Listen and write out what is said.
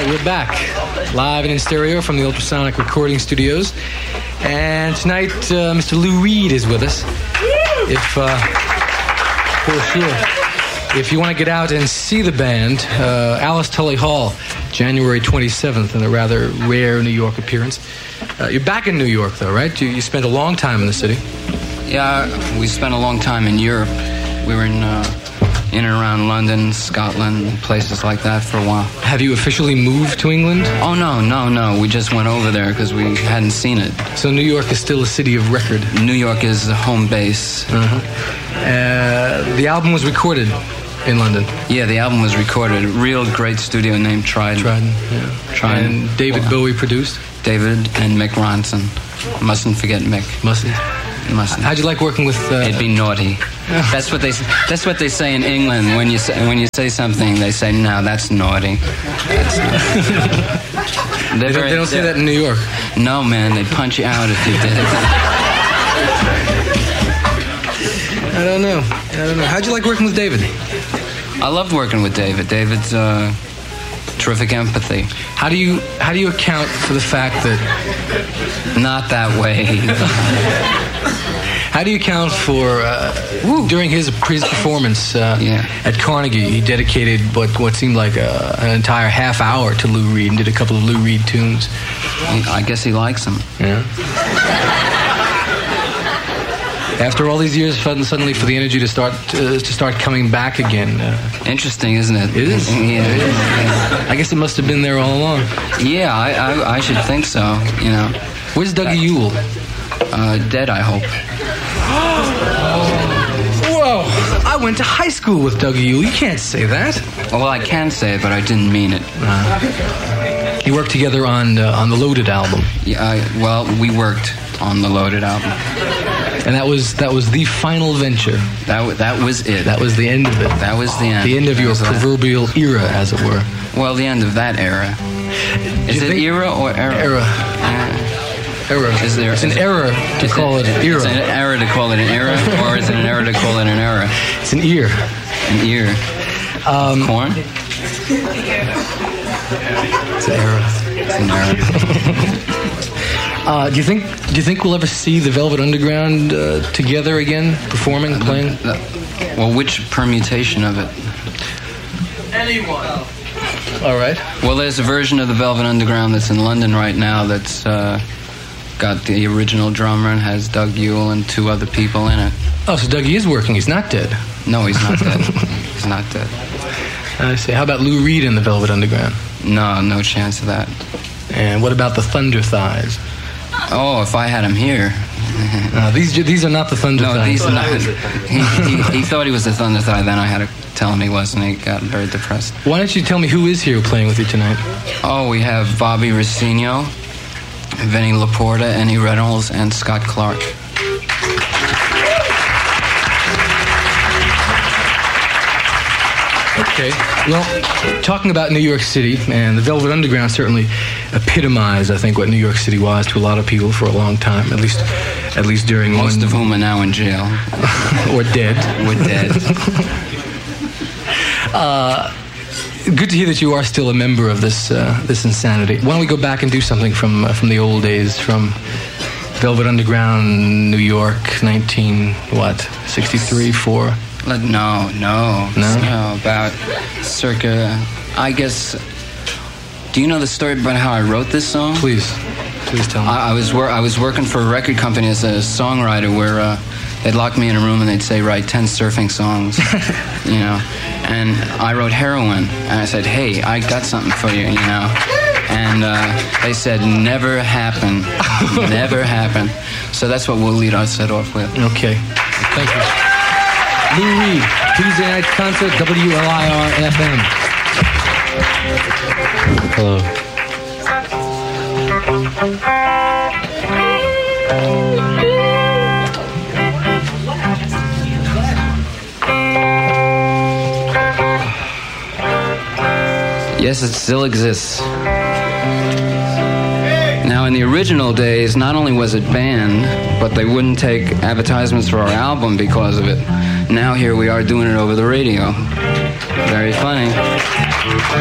We're back, live and in stereo from the Ultrasonic Recording Studios. And tonight, Mr. Lou Reed is with us. If you want to get out and see the band, Alice Tully Hall, January 27th, in a rather rare New York appearance. You're back in New York, though, right? You spent a long time in the city. Yeah, we spent a long time in Europe. We were in and around London, Scotland, places like that for a while. Have you officially moved to England? Oh, no. We just went over there because we hadn't seen it. So New York is still a city of record? New York is the home base. The album was recorded in London? Yeah, the album was recorded. A real great studio named Trident. Trident. And David Bowie produced? David and Mick Ronson. Mustn't forget Mick. Mustn't. How'd you like working with? It'd be naughty. That's what they say in England. When you say something, they say, "No, that's naughty." They don't say that in New York. No, man, they'd punch you out if you did it. I don't know. How'd you like working with David? I loved working with David. David's terrific empathy. How do you account for the fact that? Not that way. How do you account for during his performance at Carnegie? He dedicated what seemed like an entire half hour to Lou Reed and did a couple of Lou Reed tunes. I guess he likes them. Yeah. After all these years, suddenly for the energy to start coming back again. Interesting, isn't it? It is. Yeah. I guess it must have been there all along. Yeah, I should think so. You know. Where's Dougie Yule? Dead, I hope. Whoa! I went to high school with Dougie Yule. You can't say that. Well, I can say it, but I didn't mean it. You worked together on the Loaded album. Yeah. Well, we worked on the Loaded album. And that was the final venture. That was it. That was the end of it. That was the end. The end of your proverbial era, as it were. Well, the end of that era. Is it era or era? Era. Era. Is there? It's an error to call it an era. It's an error to call it an era, or is it an error to call it an era? It's an ear. An ear. Corn. It's an era. It's an era. Do you think we'll ever see the Velvet Underground together again, performing, playing? Well, which permutation of it? Anyone. All right. Well, there's a version of the Velvet Underground that's in London right now that's got the original drummer and has Doug Yule and two other people in it. Oh, so Dougie is working. He's not dead. No, he's not dead. He's not dead. I see. How about Lou Reed in the Velvet Underground? No chance of that. And what about the Thunder Thighs? Oh, if I had him here. These are not the Thunder Thighs. No, these are not. He thought he was the Thunder Thigh, then I had to tell him he wasn't. He got very depressed. Why don't you tell me who is here playing with you tonight? Oh, we have Bobby Rossino, Vinnie Laporta, Annie Reynolds, and Scott Clark. Okay. Well, talking about New York City, and the Velvet Underground certainly epitomized, I think, what New York City was to a lot of people for a long time, at least during most of whom are now in jail. Or dead. Or dead. Good to hear that you are still a member of this insanity. Why don't we go back and do something from the old days, from Velvet Underground, New York, 63, 4? No. About circa, I guess. Do you know the story about how I wrote this song? Please tell me. I was working for a record company as a songwriter where they'd lock me in a room and they'd say write 10 surfing songs, you know. And I wrote Heroin, and I said, hey, I got something for you, you know. And they said, never happen, never happen. So that's what we'll lead our set off with. Okay, thank you. Lou Reed, Tuesday night concert, WLIR FM. Hello. Yes, it still exists. Now, in the original days, not only was it banned, but they wouldn't take advertisements for our album because of it. Now here we are doing it over the radio. Very funny.